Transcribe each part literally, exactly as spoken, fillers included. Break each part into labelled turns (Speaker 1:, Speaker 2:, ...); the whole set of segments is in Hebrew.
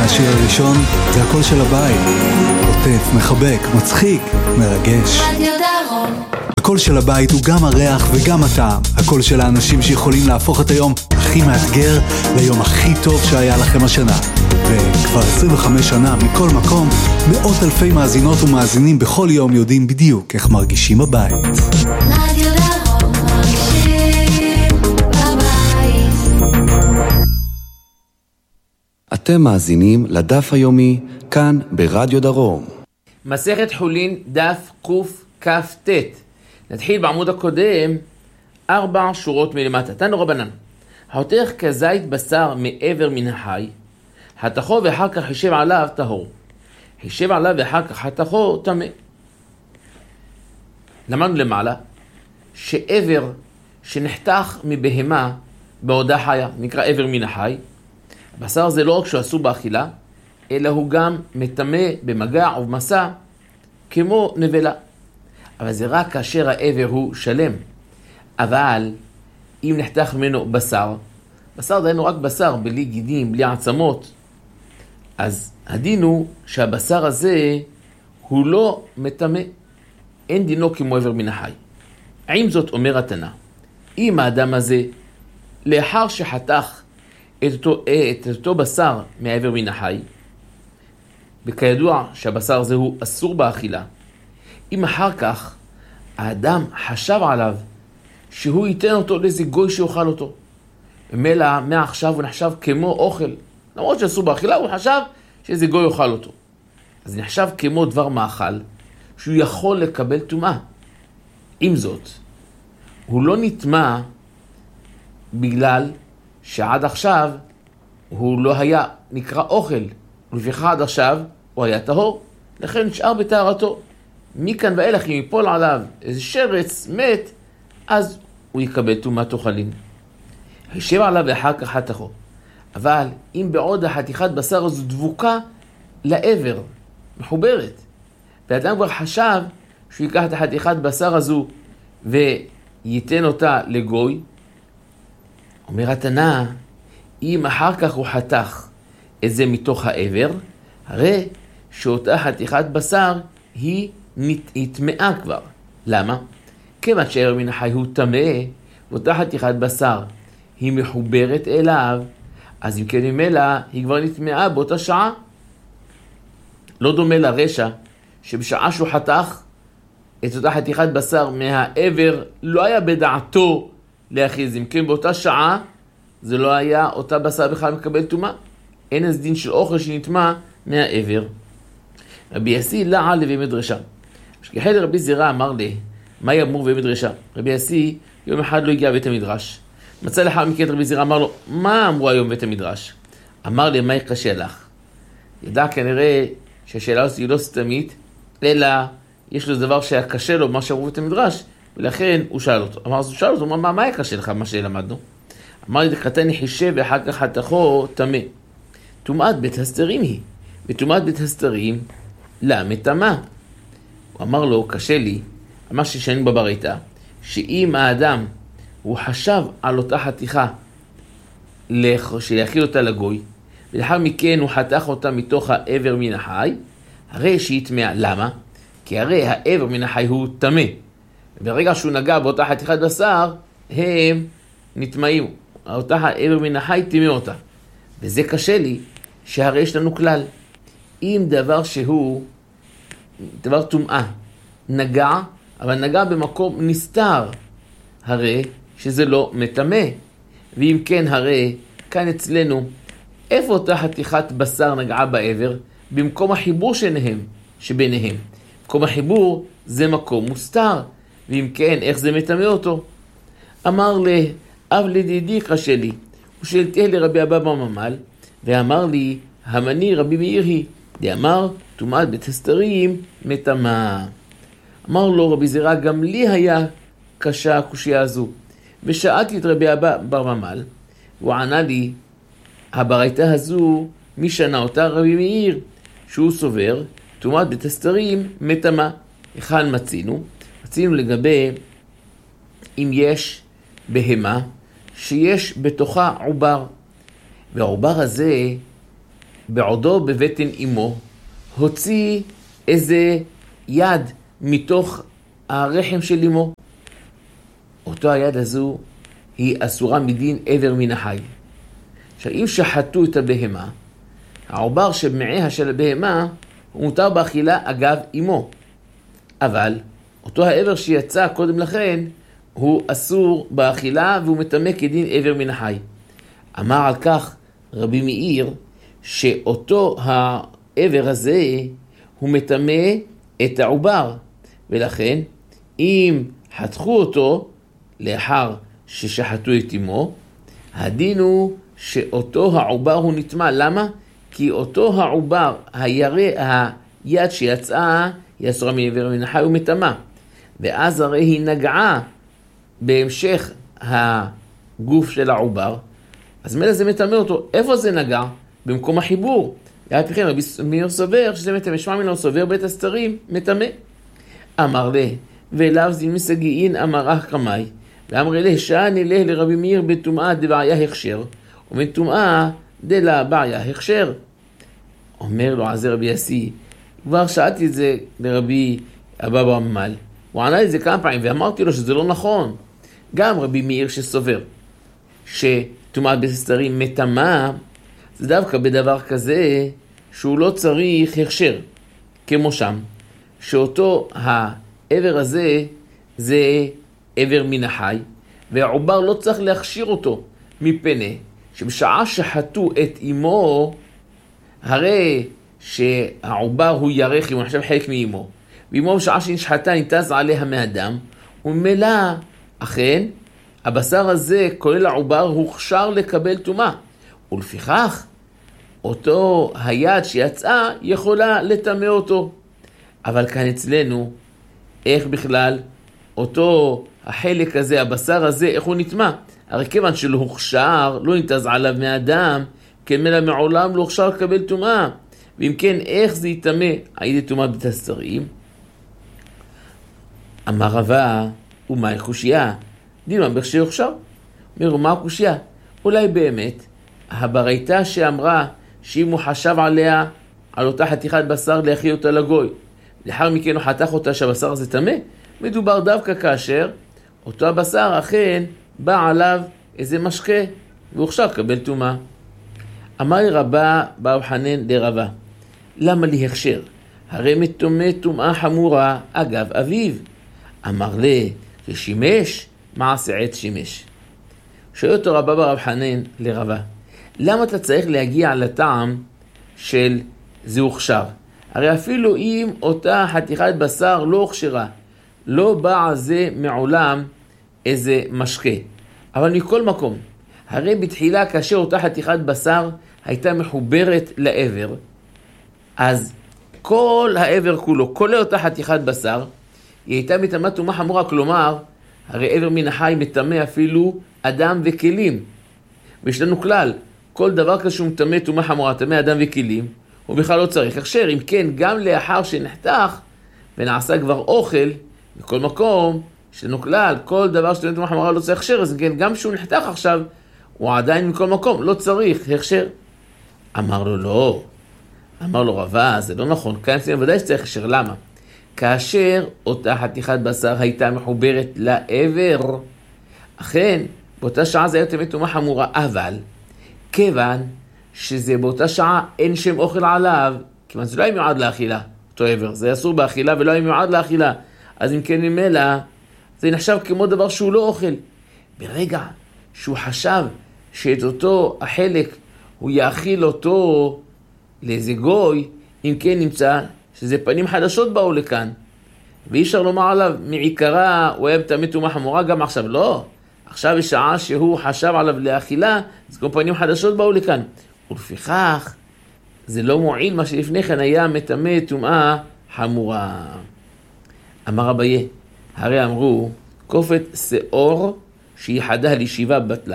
Speaker 1: השיר הראשון זה הקול של הבית. עוטף, מחבק, מצחיק, מרגש.
Speaker 2: רדיו דרום.
Speaker 1: הקול של הבית הוא גם הריח וגם הטעם. הקול של האנשים שיכולים להפוך את היום הכי מאתגר ליום הכי טוב שהיה לכם השנה. וכבר עשרים וחמש שנה מכל מקום, מאות אלפי מאזינות ומאזינים בכל יום יודעים בדיוק איך מרגישים בבית.
Speaker 2: רדיו דרום, מרגישים בבית.
Speaker 3: אתם מאזינים לדף היומי כאן ברדיו דרום.
Speaker 4: מסכת חולין דף קוף כף תת. נתחיל בעמוד הקודם, ארבע שורות מלמטה. תנו רבנן, החותך כזית בשר מעבר מן החי, חתכו ואחר כך חישב עליו טהור. חישב עליו ואחר כך חתכו טמא. למדנו למעלה שעבר שנחתך מבהמה בעודה חיה, נקרא עבר מן החי. בשר זה לא רק שהוא אסור באכילה, אלא הוא גם מטמא במגע ובמסע כמו נבלה. אבל זה רק כאשר העבר הוא שלם. אבל אם נחתך ממנו בשר, בשר דיינו רק בשר, בלי גידים, בלי עצמות, אז הדין הוא שהבשר הזה הוא לא מטמא. אין דינו כמו עבר מן החי. עם זאת אומר התנא, אם האדם הזה לאחר שחתך את אותו, את אותו בשר מהעבר מן החי, וכידוע שהבשר הזה הוא אסור באכילה, אם אחר כך האדם חשב עליו שהוא ייתן אותו לאיזה גוי שיאכל אותו, ומילא מעכשיו הוא נחשב כמו אוכל, למרות שאסור באכילה, הוא חשב שאיזה גוי יאכל אותו, אז נחשב כמו דבר מאכל שהוא יכול לקבל טומאה. עם זאת, הוא לא נטמא בגלל שעד עכשיו הוא לא היה נקרא אוכל, ולפיכך עד עכשיו הוא היה טהור, לכן נשאר בטהרתו. מכאן ואילך אם ייפול עליו איזה שרץ מת, אז הוא יקבל טומאת אוכלים. חישב עליו ואחר כך חתכו. אבל אם בעוד החתיכת בשר הזו דבוקה לעבר, מחוברת, ואדם כבר חשב שהוא ייקח את החתיכת בשר הזו וייתן אותה לגוי, אומר התנא, אם אחר כך הוא חתך את זה מתוך העבר, הרי שאותה חתיכת בשר היא נטמעה כבר. למה? כיוון שהעבר מן החי הוא טמא, ואותה חתיכת בשר היא מחוברת אליו, אז אם כן ממילא היא כבר נטמעה באותה שעה. לא דומה לרשע שבשעה שהוא חתך את אותה חתיכת בשר מהעבר לא היה בדעתו להכיז, אם כן באותה שעה זה לא היה אותה בשר בכלל מקבל טומאה. אין אז דין של אוכל שנטמע מהעבר. רבי יסי לעל לבי מדרשה. שכחל לרבי זירא אמר לי, מה יאמור ויהיה מדרשה? רבי יסי יום אחד לא הגיע בית המדרש. מצא לאחר מכן רבי זירא אמר לו, מה אמרו היום בית המדרש? אמר לי, מה יקשה לך? ידע כנראה שהשאלה הזאת היא לא סתמית, אלא יש לו דבר שהיה קשה לו מה שאמרו בית המדרש, ולכן הוא שאל אותו. אמר, אז הוא שאל אותו, מה, מה יקשה לך מה שלמדנו? אמר לי, דקתני חישב ואחר כך חתכו טמא. טומאת בית הסתרים היא, וטומאת בית הסתרים למה טמא. הוא אמר לו, קשה לי, אמר ששנים בברייתא, שאם האדם הוא חשב על אותה חתיכה שיאכיל אותה לגוי, ולאחר מכן הוא חתך אותה מתוך העבר מן החי, הרי שהיא טמאה. למה? כי הרי העבר מן החי הוא טמא. ברגע שהוא נגע באותה חתיכת בשר, הם נטמאים. אותה העבר מן החי טמא אותה. וזה קשה לי, שהרי יש לנו כלל. אם דבר שהוא, דבר טומאה, נגע, אבל נגע במקום נסתר, הרי שזה לא מטמא. ואם כן, הרי כאן אצלנו, איפה אותה חתיכת בשר נגעה בעבר? במקום החיבור שביניהם, שביניהם. מקום החיבור זה מקום מוסתר. ואם כן, איך זה מטמא אותו? אמר לי, אב לדידי קשה לי, ושאלתיה לרבי אבא בממל, ואמר לי, המני רבי מאיר היא, דאמר, טומאת בית הסתרים מטמאה. אמר לו רבי זירא, גם לי היה קשה הקושיה הזו. ושאלתי את רבי אבא בממל, והוא ענה לי, הברייתא הזו, מי שנה אותה? רבי מאיר, שהוא סובר, טומאת בית הסתרים מטמאה. היכן מצינו? מצינו לגבי אם יש בהמה שיש בתוכה עובר, והעובר הזה בעודו בבטן אמו, הוציא איזה יד מתוך הרחם של אמו. אותו היד הזו היא אסורה מדין עבר מן החי. עכשיו, אם שחטו את הבהמה, העובר שבמעיה של הבהמה הוא מותר באכילה אגב אמו. אבל אותו העבר שיצא קודם לכן הוא אסור באכילה והוא מטמא כדין עבר מן החי. אמר על כך רבי מאיר שאותו העבר הזה הוא מטמא את העובר, ולכן אם חתכו אותו לאחר ששחטו את אמו, הדין הוא שאותו העובר הוא נטמא. למה? כי אותו העובר, הירא, היד שיצאה, היא אסורה מעבר מן החי ומטמא. ואז הרי היא נגעה בהמשך הגוף של העובר, אז מילא זה מטמא אותו. איפה זה נגע? במקום החיבור. ואף לכן רבי מאיר סובר שזה מטמא, שמע מינו סובר בית הסתרים מטמא. אמר לה, ואליו זין מסגיעין אמר אך קמאי, ואמר לה, שעני לה לרבי מאיר בטומאה דבעיה הכשר, ובטומאה דלה בעיה הכשר. אומר לו עזר רבי יסי, כבר שאלתי את זה לרבי אבא במל, הוא ענה את זה כמה פעמים, ואמרתי לו שזה לא נכון. גם רבי מאיר שסובר שטומאת בית הסתרים מטמאה, זה דווקא בדבר כזה שהוא לא צריך הכשר, כמו שם, שאותו העבר הזה זה עבר מן החי, והעובר לא צריך להכשיר אותו, מפני שבשעה שחטו את אמו, הרי שהעובר הוא ירח, הוא נחשב חלק מאמו, ואמו בשעה שנשחטה ניתז עליה מאדם, וממילא אכן הבשר הזה כולל העובר הוכשר לקבל טומאה, ולפיכך אותו היד שיצאה יכולה לטמא אותו. אבל כאן אצלנו, איך בכלל אותו החלק הזה, הבשר הזה, איך הוא נטמא? הרי כיוון שלא הוכשר, לא ניתז עליו מאדם, כן מלא מעולם לא הוכשר לקבל טומאה. ואם כן, איך זה יטמא? הייתי טומאה בית הסתרים? אמר רבא, ומה הקושיה? דילמה בכשי הוכשר. אומר, מה הקושיה? אולי באמת, הברייתא שאמרה שאם הוא חשב עליה, על אותה חתיכת בשר להכיל אותה לגוי, לאחר מכן הוא חתך אותה שהבשר הזה טמא, מדובר דווקא כאשר אותו הבשר אכן בא עליו איזה משקה והוכשר לקבל טומאה. אמר לי רבא בר חנן לרבא, למה לי הכשר? הרי מטומא טומאה חמורה אגב אביו. אמר לי, ששימש מעשה עץ שימש. שואל אותו רבא בר חנן לרבא, למה אתה צריך להגיע לטעם של זה הוכשר? הרי אפילו אם אותה חתיכת בשר לא הוכשרה, לא בא על זה מעולם איזה משקה. אבל מכל מקום, הרי בתחילה כאשר אותה חתיכת בשר הייתה מחוברת לעבר, אז כל העבר כולו, כולל אותה חתיכת בשר, היא הייתה מטמאת טומאה חמורה, כלומר, הרי עבר מן החי מטמא אפילו אדם וכלים. ויש לנו כלל, כל דבר כזה שהוא מטמא טומאה חמורה, טמא אדם וכלים, הוא בכלל לא צריך הכשר. אם כן, גם לאחר שנחתך ונעשה כבר אוכל, בכל מקום, יש לנו כלל, כל דבר שטמא טומאה חמורה לא צריך הכשר, אז כן, גם שהוא נחתך עכשיו, הוא עדיין מכל מקום, לא צריך הכשר. אמר לו, לא. אמר לו, רבא, זה לא נכון, כאן אצלנו ודאי שצריך הכשר. למה? כאשר אותה חתיכת בשר הייתה מחוברת לעבר, אכן, באותה שעה זה היה טמא טומאה חמורה, אבל כיוון שזה באותה שעה אין שם אוכל עליו, כיוון זה לא היה מיועד לאכילה, אותו עבר, זה אסור באכילה ולא היה מיועד לאכילה, אז אם כן ממילא, זה נחשב כמו דבר שהוא לא אוכל. ברגע שהוא חשב שאת אותו החלק הוא יאכיל אותו לאיזה גוי, אם כן נמצא שזה פנים חדשות באו לכאן, ואי אפשר לומר עליו מעיקרה הוא היה מטמא טומאה חמורה גם עכשיו, לא. עכשיו בשעה שהוא חשב עליו לאכילה, אז כמו פנים חדשות באו לכאן. ולפיכך, זה לא מועיל מה שלפני כן היה מטמא טומאה חמורה. אמר אביי, הרי אמרו, כופת שאור שיחדה לישיבה בטלה.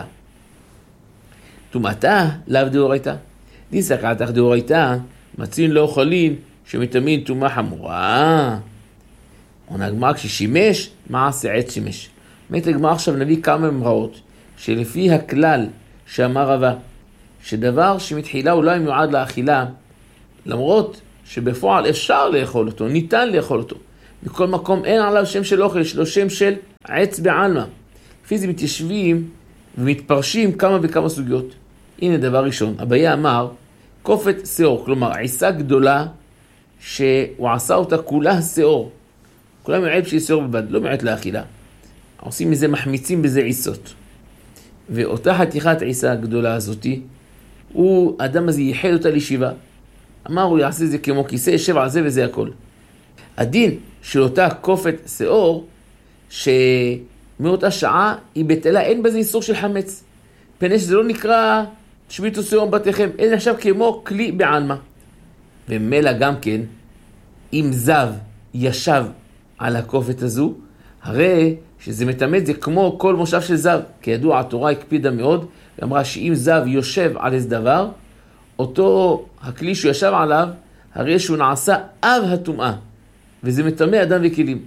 Speaker 4: טומאתה לאו דאורייתא. דיסקעתך דאורייתא, מצין לא אוכלים שמטמאים טומאה חמורה. עונה הגמרא כששימש, מעשה עץ שימש. באמת הגמרא עכשיו נביא כמה אמרות, שלפי הכלל שאמר רבא, שדבר שמתחילה הוא לא מיועד לאכילה, למרות שבפועל אפשר לאכול אותו, ניתן לאכול אותו. בכל מקום אין עליו שם של אוכל, יש לו שם של עץ בעלמא. לפי זה מתיישבים ומתפרשים כמה וכמה סוגיות. הנה דבר ראשון, אביי אמר, קופת שיעור, כלומר עיסה גדולה שהוא עשה אותה כולה שיעור. כולה מיועד בשביל שיעור בלבד, לא מיועד לאכילה. עושים מזה, מחמיצים בזה עיסות. ואותה חתיכת עיסה הגדולה הזאת, הוא, האדם הזה ייחד אותה לישיבה. אמר, הוא יעשה את זה כמו כיסא, ישב על זה וזה הכל. הדין של אותה קופת שיעור, שמאותה שעה היא בטלה, אין בזה איסור של חמץ. פני שזה לא נקרא שביתו שיעור בתיכם, אין עכשיו כמו כלי בעלמא. ומילא גם כן, אם זב ישב על הקופת הזו, הרי שזה מתאמת זה כמו כל מושב של זב. כידוע, התורה הקפידה מאוד, ואמרה שאם זב יושב על איזה דבר, אותו הכלי שהוא ישב עליו, הרי שהוא נעשה אב הטומאה, וזה מטמא אדם וכלים.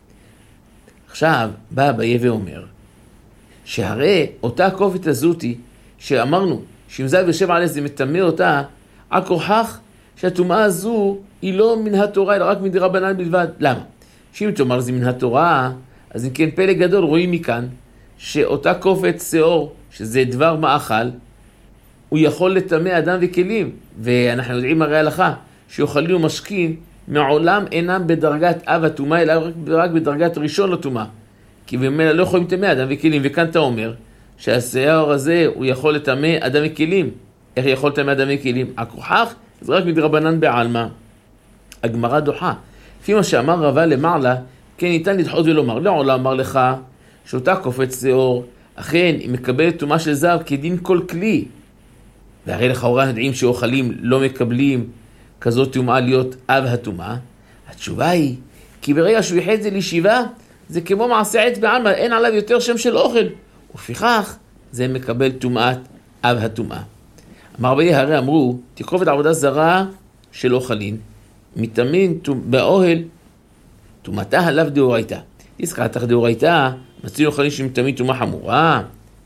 Speaker 4: עכשיו בא אביי ואומר, שהרי אותה הקופת הזאתי, שאמרנו שאם זב יושב עליה זה מטמא אותה, על כוחך שהטומאה הזו היא לא מן התורה, אלא רק מן דרבנן בלבד. למה? שאם תאמר זה מן התורה, אז אם כן פלא גדול רואים מכאן, שאותה קופת שיעור, שזה דבר מאכל, הוא יכול לטמא אדם וכלים, ואנחנו יודעים הרי הלכה, שאוכלים ומשקים מעולם אינם בדרגת אב הטומאה, אלא רק, רק בדרגת ראשון לטומאה. כי במילא לא יכולים לטמא אדם וכלים, וכאן אתה אומר, שהשיעור הזה הוא יכול לטמא אדם וכלים. איך יכול לטמא אדם וכלים? הכוחך זה רק מדרבנן בעלמא. הגמרא דוחה. לפי מה שאמר רבה למעלה, כן ניתן לדחות ולומר, לעולם אמר לך, שאותה קופת שיעור, אכן היא מקבלת טומאה של זב כדין כל כלי. והרי לכאורה יודעים שאוכלים לא מקבלים כזאת טומאה להיות אב הטומאה. התשובה היא, כי ברגע שהוא יחד את זה לישיבה, זה כמו מעשה עץ בעלמא, אין עליו יותר שם של אוכל. ופיכך זה מקבל טומאת אב הטומאה. אמר אביי, הרי אמרו, תקרוב את עבודה זרה של אוכלין, מטמאים באוהל, טומאתה עליו דאורייתא. הזכרתך דאורייתא, מצאנו אוכלין שמטמאים טומאה חמורה,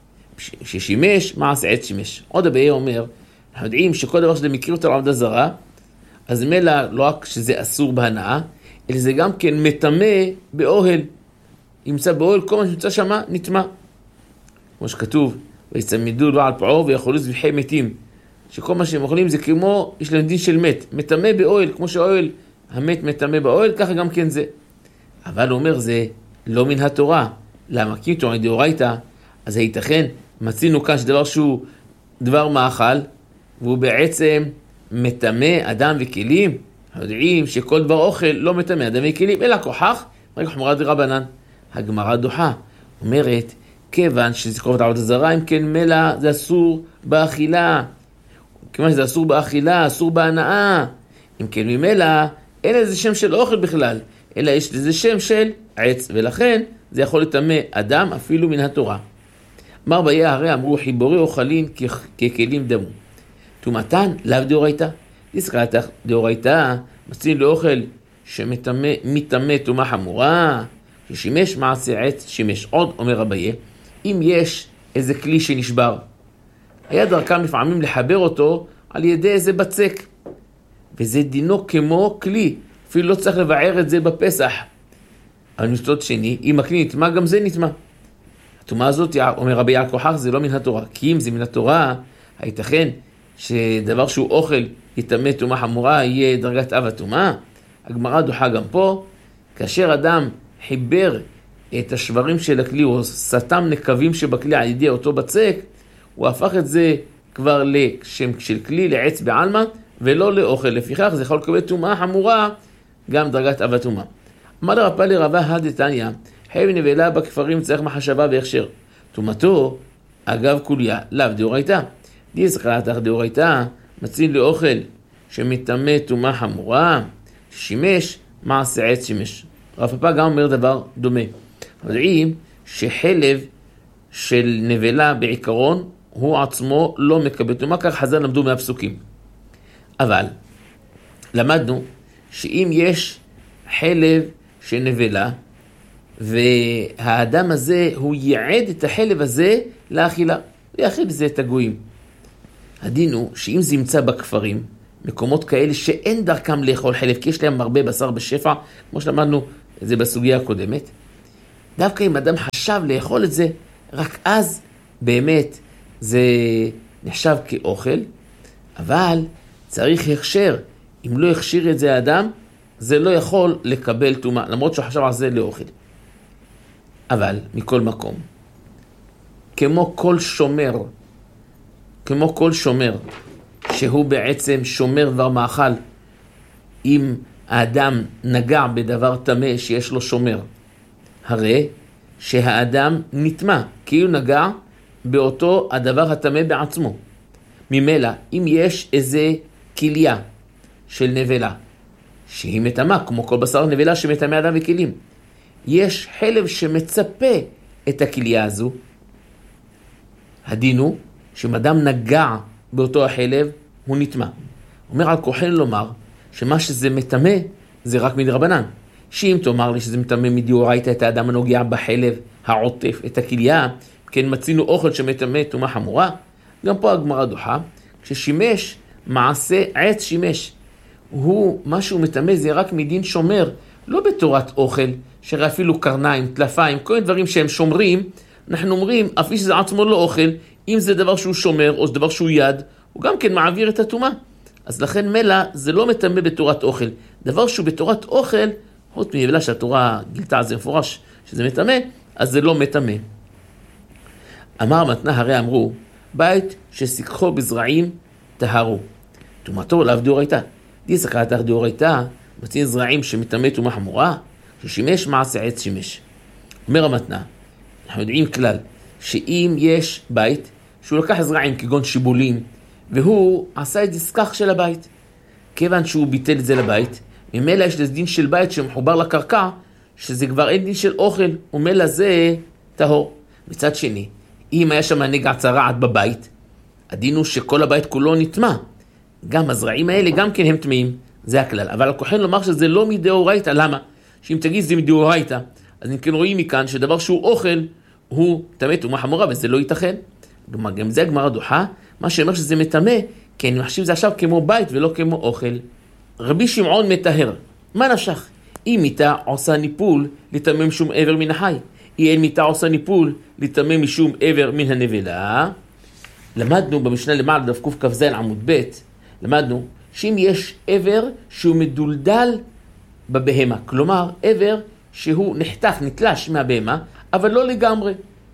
Speaker 4: ששימש, מעשה עץ שימש. עוד אביי אומר, אנחנו יודעים שכל דבר שזה מכיר אותו לעבודה זרה, אז מילא לא רק שזה אסור בהנאה, אלא זה גם כן מטמא באוהל. ימצא באוהל, כל מה שנמצא שמה נטמא. כמו שכתוב, ויצמידו לו על פעור ויאכלו זבחי מתים. שכל מה שהם אוכלים זה כמו, יש להם דין של מת. מטמא באוהל, כמו שהאוהל המת מטמא באוהל, ככה גם כן זה. אבל הוא אומר, זה לא מן התורה. למה? כי תורה דאורייתא, אז הייתכן, מצינו כאן שדבר שהוא דבר מאכל, והוא בעצם מטמא אדם וכלים. יודעים שכל דבר אוכל לא מטמא אדם וכלים, אלא כוחך, רק חמורה דרבנן. הגמרא דוחה, אומרת, כיוון שזה קרוב את עבודה זרה, אם כן מלא זה אסור באכילה. כיוון שזה אסור באכילה, אסור בהנאה. אם כן ממלא, אין איזה שם של אוכל בכלל, אלא יש לזה שם של עץ, ולכן זה יכול לטמא אדם אפילו מן התורה. אמר אביי, הרי אמרו חיבורי אוכלין ככלים דמו. טומאתן לאו דאורייתא. הזכרתך דאורייתא, מצאנו לאוכל שמטמא טומאה חמורה, ששימש מעשה עץ שימש. עוד אומר אביי, אם יש איזה כלי שנשבר, היה דרכם לפעמים לחבר אותו על ידי איזה בצק, וזה דינו כמו כלי, אפילו לא צריך לבער את זה בפסח. אבל מצד שני, אם הכלי נטמא, גם זה נטמא. הטומאה הזאת, אומר אביי, על כוחך זה לא מן התורה, כי אם זה מן התורה, הייתכן שדבר שהוא אוכל יטמא טומאה חמורה, יהיה דרגת אב הטומאה. הגמרא דוחה גם פה, כאשר אדם חיבר את השברים של הכלי, או סתם נקבים שבכלי על ידי אותו בצק, הוא הפך את זה כבר לשם של כלי, לעץ בעלמא, ולא לאוכל. לפיכך זה יכול לקבל טומאה חמורה, גם דרגת אב הטומאה. אמר לרפא לרבה הדתניא, חייב נבלה בכפרים צריך מחשבה והכשר. טומאתו, אגב כוליה, לאו דאורייתא. דאזכרתך דאורייתא, מציעים לאוכל שמטמא טומאה חמורה, שימש מעשה עץ שימש. רב פאפא גם אומר דבר דומה. יודעים שחלב של נבלה בעיקרון הוא עצמו לא מקבל טומאה, כך חז"ל למדו מהפסוקים. אבל למדנו שאם יש חלב של נבלה, והאדם הזה הוא ייעד את החלב הזה לאכילה, ויאכיל זה את הגויים. הדין הוא שאם זה ימצא בכפרים, מקומות כאלה שאין דרכם לאכול חלב, כי יש להם הרבה בשר בשפע, כמו שלמדנו את זה בסוגיה הקודמת, דווקא אם אדם חשב לאכול את זה, רק אז באמת זה נחשב כאוכל, אבל צריך הכשר. אם לא הכשיר את זה האדם, זה לא יכול לקבל טומאה, למרות שהוא חשב על זה לאוכל. אבל מכל מקום, כמו כל שומר, כמו כל שומר, שהוא בעצם שומר דבר מאכל, אם האדם נגע בדבר טמא שיש לו שומר, הרי שהאדם נטמא, כי הוא נגע באותו הדבר הטמא בעצמו. ממילא, אם יש איזה כליה של נבלה, שהיא מטמאה, כמו כל בשר נבלה שמטמא אדם וכלים, יש חלב שמצפה את הכליה הזו, הדין הוא שאם אדם נגע באותו החלב, הוא נטמא. אומר על כוחן לומר שמה שזה מטמא זה רק מדרבנן. שאם תאמר לי שזה מטמא מדאורייתא את האדם הנוגע בחלב העוטף את הכליה, כן מצינו אוכל שמטמא טומאה חמורה, גם פה הגמרא דוחה, כששימש מעשה עץ שימש, הוא משהו מטמא זה רק מדין שומר, לא בתורת אוכל, שהרי אפילו קרניים, טלפיים, כל דברים שהם שומרים, אנחנו אומרים, אפילו שזה עצמו לא אוכל, אם זה דבר שהוא שומר או זה דבר שהוא יד, הוא גם כן מעביר את הטומאה. אז לכן מלא זה לא מטמא בתורת אוכל. דבר שהוא בתורת אוכל, חוץ מנבלה שהתורה גילתה על זה מפורש, שזה מטמא, אז זה לא מטמא. אמר מתנה הרי אמרו, בית שסיככו בזרעים טהרו. טומאתו לאו דאורייתא. די סקת דאורייתא, מציין זרעים שמטמא טומאה חמורה, ששימש מעשה עץ שימש. אומר המתנה, אנחנו יודעים כלל, שאם יש בית, שהוא לקח זרעים כגון שיבולים, והוא עשה את דסכך של הבית, כיוון שהוא ביטל את זה לבית, ממילא יש לזה דין של בית שמחובר לקרקע, שזה כבר אין דין של אוכל, ומילא זה טהור. מצד שני, אם היה שם נגע צרעת בבית, הדין הוא שכל הבית כולו נטמא. גם הזרעים האלה גם כן הם טמאים, זה הכלל. אבל הכוחן לומר שזה לא מדאורייתא, למה? שאם תגיד זה מדאורייתא, אז אם כן רואים מכאן שדבר שהוא אוכל, הוא טמא טומאה חמורה, וזה לא ייתכן. גם זה הגמרא דוחה, מה שאומר שזה מטמא, כי אני מחשיב זה עכשיו כמו בית ולא כמו אוכל. רבי שמעון מטהר, מה נפשך? אם מיטה עושה ניפול לטמא משום עבר מן החי, אם אין מיטה עושה ניפול לטמא משום עבר מן הנבלה. למדנו במשנה למעלה דף קכ"ז עמוד ב', למדנו שאם יש עבר שהוא מדולדל בבהמה, כלומר עבר שהוא נחתך, נתלש מהבהמה, אבל לא לגמרי.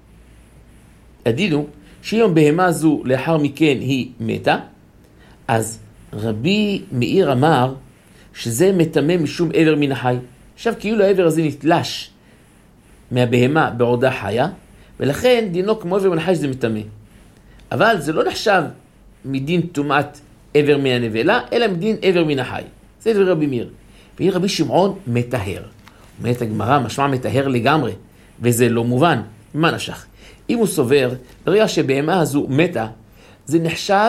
Speaker 4: הדינו שאם הבהמה הזו לאחר מכן היא מתה, אז רבי מאיר אמר שזה מטמא משום עבר מן החי. עכשיו כאילו העבר הזה נתלש מהבהמה בעודה חיה, ולכן דינו כמו עבר מן החי שזה מטמא. אבל זה לא נחשב מדין טומאת עבר מן הנבלה, אלא מדין עבר מן החי. זה דבר רבי מאיר. ואילו רבי שמעון מטהר. אומרת הגמרא, משמע מטהר לגמרי, וזה לא מובן. מה נשך? אם הוא סובר, ברגע שבהמה הזו מתה, זה נחשב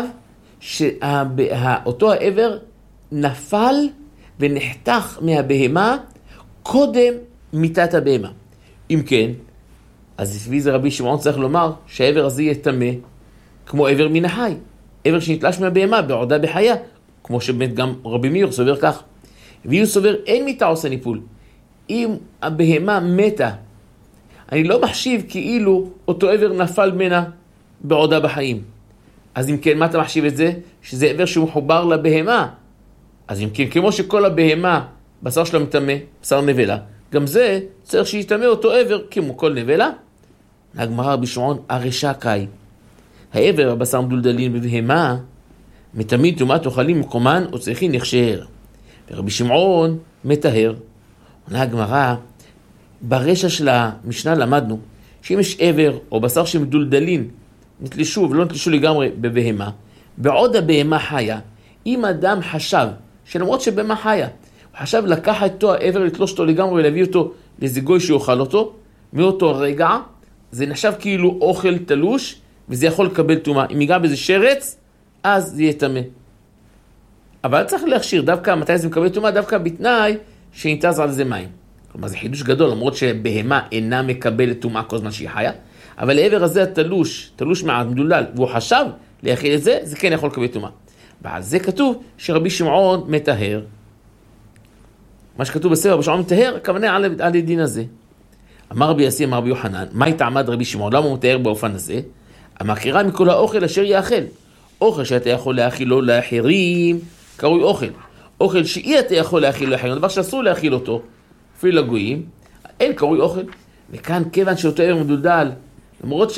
Speaker 4: שאותו העבר נפל ונחתך מהבהמה קודם מיתת הבהמה. אם כן, אז לפי זה רבי שמעון צריך לומר שהעבר הזה יהיה טמא כמו עבר מן החי. עבר שנתלש מהבהמה בעודה בחיה, כמו שבאמת גם רבי מאיר סובר כך. ואם סובר אין מיתה עושה ניפול. אם הבהמה מתה, אני לא מחשיב כאילו אותו עבר נפל ממנה בעודה בחיים. אז אם כן, מה אתה מחשיב את זה? שזה עבר שהוא מחובר לבהמה. אז אם כן, כמו שכל הבהמה, בשר שלה מטמא, בשר נבלה, גם זה צריך שיטמא אותו עבר כמו כל נבלה. הגמרא רבי שמעון, הרשע קאי. העבר הבשר מדולדלין בבהמה, מטמא טומאת אוכלים מקומן או צריכים הכשר. ורבי שמעון מטהר. עונה הגמרא, ברשע של המשנה למדנו, שאם יש עבר או בשר שמדולדלין, נתלשו ולא נתלשו לגמרי בבהמה, בעוד הבהמה חיה, אם אדם חשב, שלמרות שבהמה חיה, הוא חשב לקחת אותו העבר, לתלוש אותו לגמרי ולהביא אותו לזיגוי שיאכל אותו, מאותו רגע, זה נחשב כאילו אוכל תלוש, וזה יכול לקבל טומאה. אם ייגע בזה שרץ, אז זה יהיה טמא. אבל צריך להכשיר, דווקא מתי זה מקבל טומאה, דווקא בתנאי שניתז על זה מים. כלומר, זה חידוש גדול, למרות שבהמה אינה מקבלת טומאה כל זמן שהיא חיה, אבל העבר הזה התלוש, תלוש מעט מדולל, והוא חשב להאכיל את זה, זה כן יכול לקבל טומאה. ועל זה כתוב שרבי שמעון מטהר. מה שכתוב בספר, רבי שמעון מטהר, הכוונה על, על הדין הזה. אמר רבי יוסי, אמר רבי יוחנן, מה התעמד רבי שמעון? למה הוא מטהר באופן הזה? המכירה מכל האוכל אשר יאכל. אוכל שאתה יכול להאכילו לאחרים, קרוי אוכל. אוכל שאי אתה יכול להאכילו לאחרים, דבר שאסור להאכיל אותו, אפילו לגויים, אין קרוי אוכל. וכאן כיוון שאותו עבר מדולדל, למרות